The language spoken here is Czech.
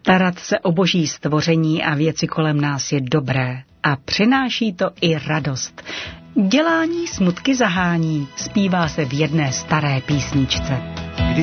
Starat se o boží stvoření a věci kolem nás je dobré a přináší to i radost. Dělání smutky zahání, zpívá se v jedné staré písničce.